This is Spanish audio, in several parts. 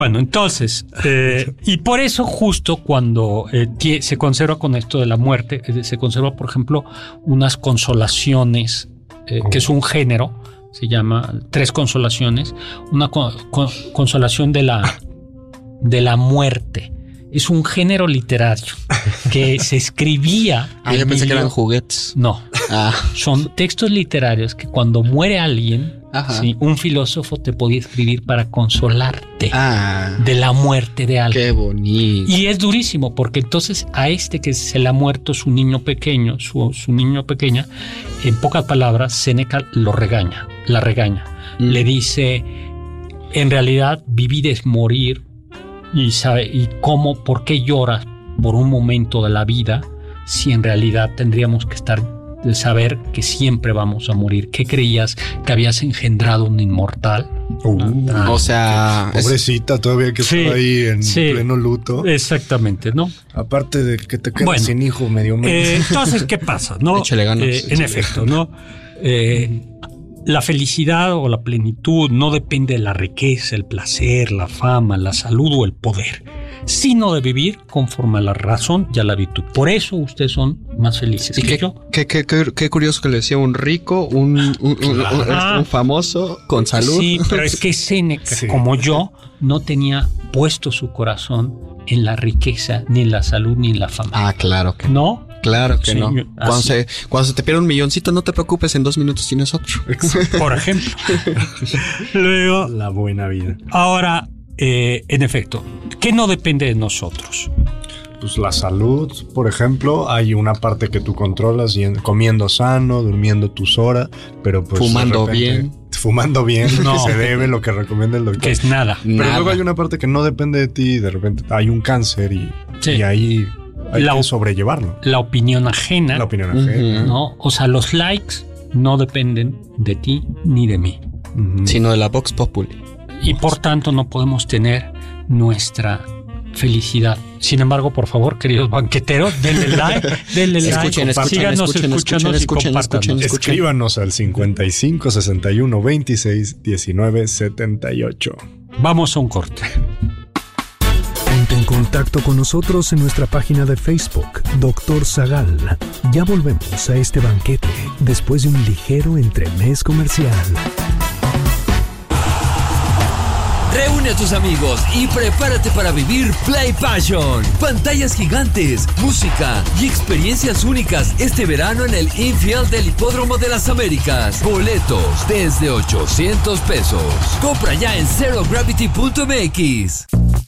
Bueno, entonces, y por eso justo cuando se conserva con esto de la muerte, se conserva, por ejemplo, unas consolaciones, que es un género, se llama 3 consolaciones, una consolación de la muerte. Es un género literario que se escribía. Yo pensé que eran juguetes. No. Son textos literarios que cuando muere alguien, ¿sí? Un filósofo te podía escribir para consolarte de la muerte de alguien. Qué bonito. Y es durísimo porque entonces a que se le ha muerto su niño pequeño, su niño pequeña, en pocas palabras, Séneca la regaña. Le dice, en realidad vivir es morir. Y por qué lloras por un momento de la vida si en realidad tendríamos que saber que siempre vamos a morir. ¿Qué creías? ¿Que habías engendrado un inmortal? O sea, pobrecita, todavía que estaba ahí en pleno luto. Exactamente, ¿no? Aparte de que te quedas sin hijo medio mes. Entonces, ¿qué pasa? ¿No? Échale ganas. En efecto, ¿no? La felicidad o la plenitud no depende de la riqueza, el placer, la fama, la salud o el poder, sino de vivir conforme a la razón y a la virtud. Por eso ustedes son más felices que yo. Qué curioso que le decía un rico, un famoso con salud. Sí, pero es que Séneca, como yo, no tenía puesto su corazón en la riqueza, ni en la salud, ni en la fama. Claro que no. Claro que no. Cuando se te pierde un milloncito, no te preocupes, en 2 minutos tienes otro. Por ejemplo. Luego, la buena vida. Ahora, en efecto, ¿qué no depende de nosotros? Pues la salud, por ejemplo, hay una parte que tú controlas, comiendo sano, durmiendo tus horas, pero pues fumando bien, no. Que se debe, lo que recomienda el doctor. Que es nada. Pero luego hay una parte que no depende de ti, de repente hay un cáncer y ahí hay que sobrellevarlo. La opinión ajena. ¿No? O sea, los likes no dependen de ti ni de mí. Sino de la Vox Populi. Y por tanto no podemos tener nuestra felicidad. Sin embargo, por favor, queridos banqueteros, denle like, síganos escuchando y compártanos. Escríbanos al 55 61 26 19 78. Vamos a un corte. Ponte en contacto con nosotros en nuestra página de Facebook, Dr. Zagal. Ya volvemos a este banquete después de un ligero entremés comercial. Reúne a tus amigos y prepárate para vivir Play Passion. Pantallas gigantes, música y experiencias únicas este verano en el infield del Hipódromo de las Américas. Boletos desde $800. Compra ya en zerogravity.mx.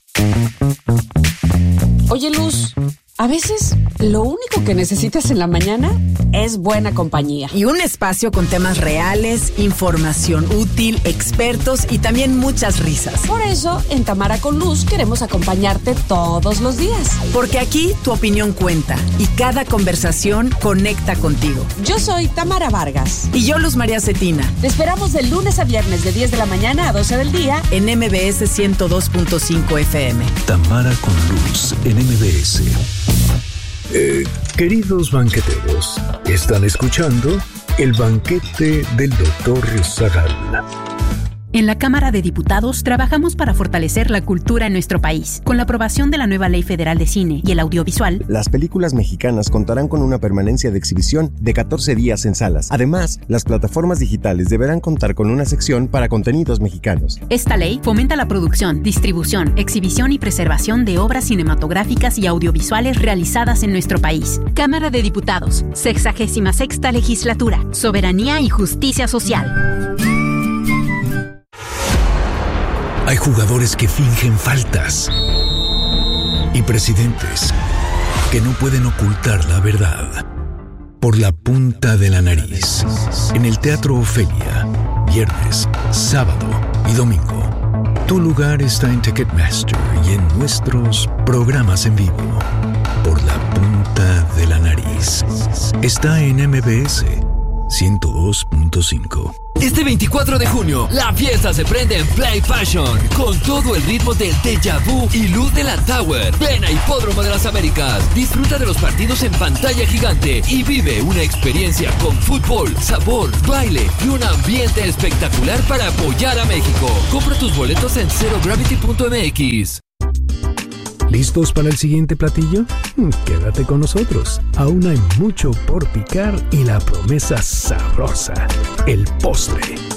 Oye, Luz, a veces lo único que necesitas en la mañana es buena compañía. Y un espacio con temas reales, información útil, expertos y también muchas risas. Por eso, en Tamara con Luz queremos acompañarte todos los días. Porque aquí tu opinión cuenta y cada conversación conecta contigo. Yo soy Tamara Vargas. Y yo, Luz María Cetina. Te esperamos de lunes a viernes de 10 de la mañana a 12 del día en MBS 102.5 FM. Tamara con Luz en MBS. Queridos banqueteros, están escuchando el banquete del Dr. Zagal. En la Cámara de Diputados trabajamos para fortalecer la cultura en nuestro país. Con la aprobación de la nueva Ley Federal de Cine y el Audiovisual, las películas mexicanas contarán con una permanencia de exhibición de 14 días en salas. Además, las plataformas digitales deberán contar con una sección para contenidos mexicanos. Esta ley fomenta la producción, distribución, exhibición y preservación de obras cinematográficas y audiovisuales realizadas en nuestro país. Cámara de Diputados, 66ª Legislatura, Soberanía y Justicia Social. Hay jugadores que fingen faltas y presidentes que no pueden ocultar la verdad por la punta de la nariz. En el Teatro Ofelia, viernes, sábado y domingo. Tu lugar está en Ticketmaster y en nuestros programas en vivo. Por la punta de la nariz. Está en MBS 102.5. Este 24 de junio, la fiesta se prende en Play Passion, con todo el ritmo de Deja Vu y Luz de la Tower. Ven a Hipódromo de las Américas, disfruta de los partidos en pantalla gigante y vive una experiencia con fútbol, sabor, baile y un ambiente espectacular para apoyar a México. Compra tus boletos en zerogravity.mx. ¿Listos para el siguiente platillo? Quédate con nosotros. Aún hay mucho por picar y la promesa sabrosa, el postre.